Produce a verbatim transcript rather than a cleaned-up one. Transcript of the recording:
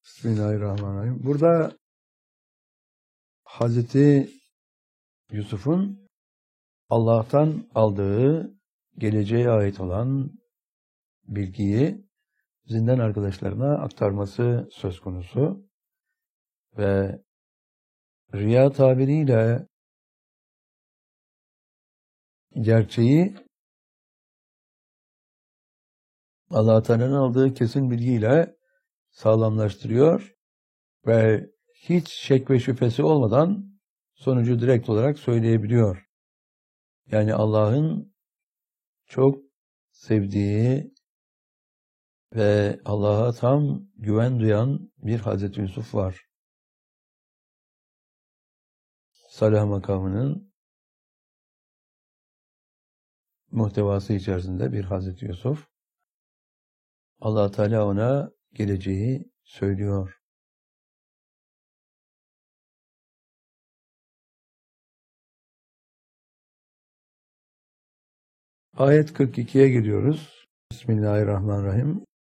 Bismillahirrahmanirrahim. Burada Hazreti Yusuf'un Allah'tan aldığı geleceğe ait olan bilgiyi zindan arkadaşlarına aktarması söz konusu ve rüya tabiriyle gerçeği Allah Teala'nın aldığı kesin bilgiyle sağlamlaştırıyor ve hiç şek ve şüphesi olmadan sonucu direkt olarak söyleyebiliyor. Yani Allah'ın çok sevdiği ve Allah'a tam güven duyan bir Hazreti Yusuf var. Salah makamının muhtevası içerisinde bir Hazreti Yusuf. Allah Teala ona geleceği söylüyor. Ayet kırk ikiye geliyoruz. Bismillahirrahmanirrahim.